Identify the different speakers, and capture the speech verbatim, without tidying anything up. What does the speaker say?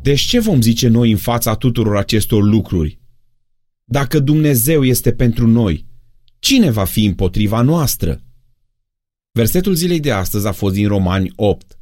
Speaker 1: Deci ce vom zice noi în fața tuturor acestor lucruri? Dacă Dumnezeu este pentru noi, cine va fi împotriva noastră? Versetul zilei de astăzi a fost din Romani opt.